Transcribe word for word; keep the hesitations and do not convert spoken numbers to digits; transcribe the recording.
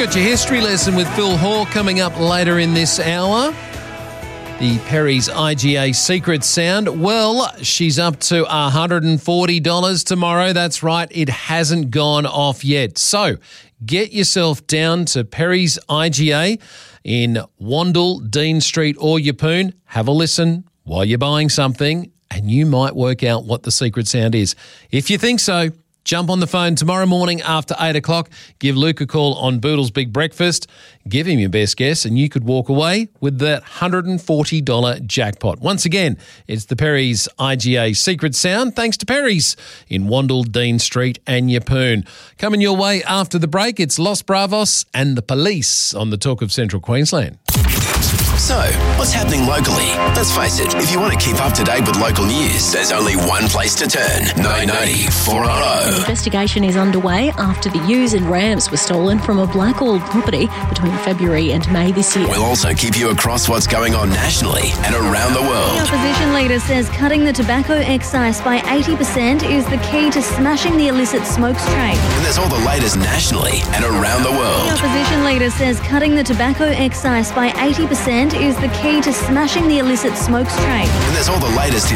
Got your history lesson with Phil Hoare coming up later in this hour. The Perry's I G A Secret Sound. Well, she's up to one hundred forty dollars tomorrow. That's right. It hasn't gone off yet. So get yourself down to Perry's I G A in Wandle, Dean Street or Yeppoon. Have a listen while you're buying something and you might work out what the secret sound is. If you think so, jump on the phone tomorrow morning after eight o'clock. Give Luke a call on Boodle's Big Breakfast. Give him your best guess and you could walk away with that one hundred forty dollars jackpot. Once again, it's the Perry's I G A Secret Sound, thanks to Perry's in Wandle, Dean Street and Yeppoon. Coming your way after the break, it's Los Bravos and the Police on the Talk of Central Queensland. So, what's happening locally? Let's face it, if you want to keep up to date with local news, there's only one place to turn. nine ninety, four R O. An investigation is underway after the ewes and rams were stolen from a Blackall property between February and May this year. We'll also keep you across what's going on nationally and around the The world. opposition leader says cutting the tobacco excise by eighty percent is the key to smashing the illicit smokes trade. And there's all the latest nationally and around the The world. opposition leader says cutting the tobacco excise by eighty percent is the key to smashing the illicit smokes trade. And there's all the latest